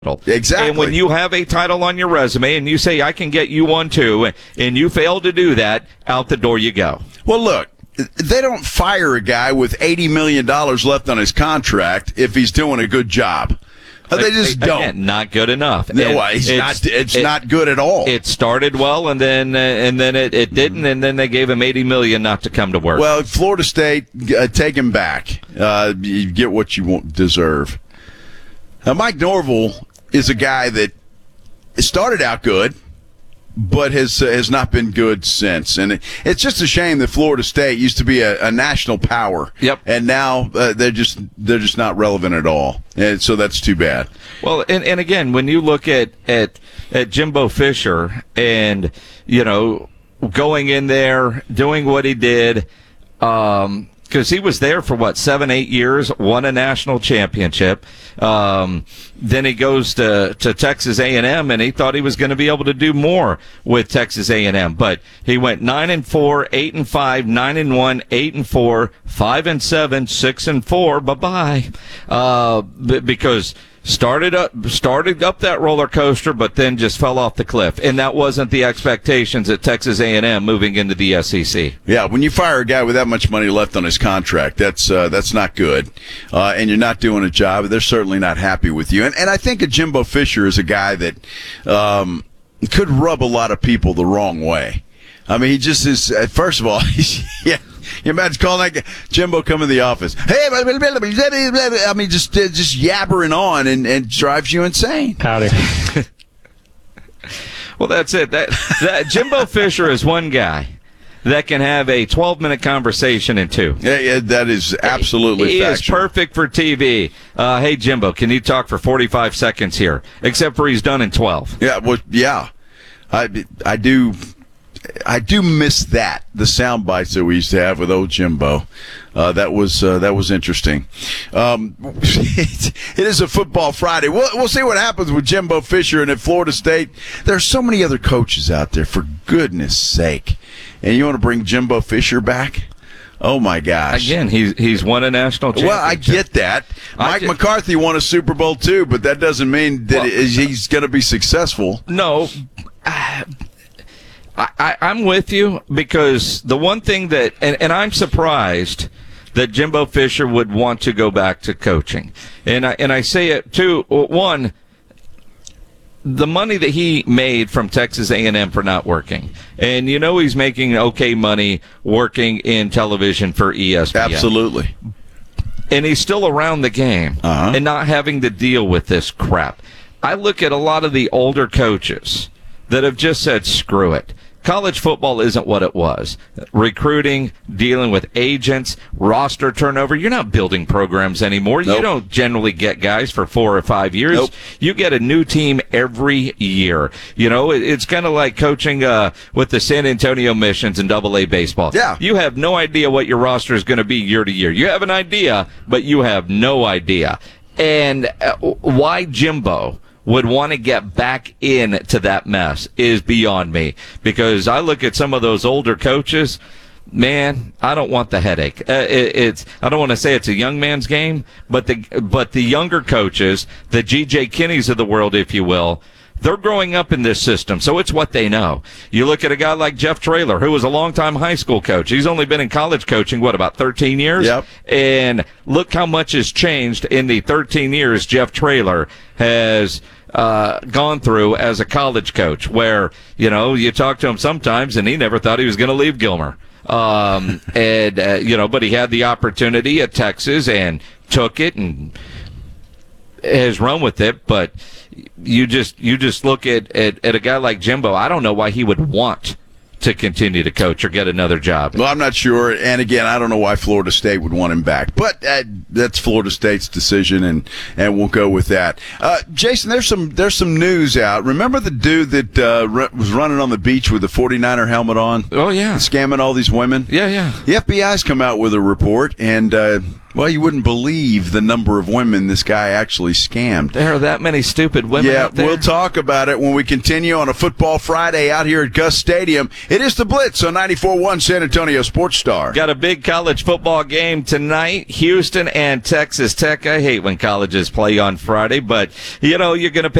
Exactly. And when you have a title on your resume and you say, I can get you one too, and you fail to do that, out the door you go. Well, look, they don't fire a guy with $80 million left on his contract if he's doing a good job. They just don't. Again, not good enough. No, it's not good at all. It started well, and then it didn't, and then they gave him $80 million not to come to work. Well, Florida State, take him back. You get what you deserve. Now, Mike Norvell is a guy that started out good, but has not been good since. And it's just a shame that Florida State used to be a national power. Yep. And now they're just not relevant at all. And so that's too bad. Well, and again, when you look at Jimbo Fisher and, going in there, doing what he did, because he was there for 7-8 years, won a national championship. Then he goes to Texas A&M, and he thought he was going to be able to do more with Texas A&M. But he went 9-4, 8-5, 9-1, 8-4, 5-7, 6-4. Bye-bye. Because started up that roller coaster, but then just fell off the cliff, and that wasn't the expectations at Texas A&M moving into the SEC. Yeah, when you fire a guy with that much money left on his contract, that's not good, and you're not doing a job. They're certainly not happy with you, and I think a Jimbo Fisher is a guy that could rub a lot of people the wrong way. I mean, he just is. First of all, yeah. You imagine calling that guy, Jimbo come in the office. Hey, I mean, just yabbering on and drives you insane. Howdy. Well, that's it. That Jimbo Fisher is one guy that can have a 12-minute conversation in 2. Yeah, that is absolutely He factual. is perfect for TV. Hey, Jimbo, can you talk for 45 seconds here? Except for he's done in 12. Yeah, well, yeah. I do miss that, the sound bites that we used to have with old Jimbo. That was interesting. It is a football Friday. We'll see what happens with Jimbo Fisher and at Florida State. There are so many other coaches out there, for goodness sake. And you want to bring Jimbo Fisher back? Oh, my gosh. Again, he's won a national championship. Well, I get that. Mike McCarthy won a Super Bowl, too, but that doesn't mean that he's going to be successful. No. I'm with you, because the one thing that, and I'm surprised that Jimbo Fisher would want to go back to coaching. And I say it, too, one, the money that he made from Texas A&M for not working. And he's making okay money working in television for ESPN. Absolutely. And he's still around the game and not having to deal with this crap. I look at a lot of the older coaches that have just said, screw it. College football isn't what it was. Recruiting, dealing with agents, roster turnover. You're not building programs anymore. Nope. You don't generally get guys for 4 or 5 years. Nope. You get a new team every year. It's kind of like coaching with the San Antonio Missions in AA baseball. Yeah. You have no idea what your roster is going to be year to year. You have an idea, but you have no idea. And why Jimbo would want to get back into that mess is beyond me, because I look at some of those older coaches, man, I don't want the headache. I don't want to say it's a young man's game, but the younger coaches, the G.J. Kinneys of the world, if you will, they're growing up in this system, so it's what they know. You look at a guy like Jeff Traylor, who was a longtime high school coach. He's only been in college coaching, about 13 years? Yep. And look how much has changed in the 13 years Jeff Traylor has gone through as a college coach, where, you talk to him sometimes, and he never thought he was going to leave Gilmer. But he had the opportunity at Texas and took it and has run with it, but you just look at a guy like Jimbo. I don't know why he would want to continue to coach or get another job. Well, I'm not sure, and again, I don't know why Florida State would want him back, but that's Florida State's decision, and we'll go with that. Jason, there's some news out. Remember the dude that was running on the beach with the 49er helmet on? Oh, yeah. Scamming all these women? Yeah. The FBI's come out with a report, and Well, you wouldn't believe the number of women this guy actually scammed. There are that many stupid women Yeah, out there. we'll talk about it when we continue on a Football Friday out here at Gus Stadium. It is the Blitz on 94.1 San Antonio Sports Star. Got a big college football game tonight, Houston and Texas Tech. I hate when colleges play on Friday, but, you're going to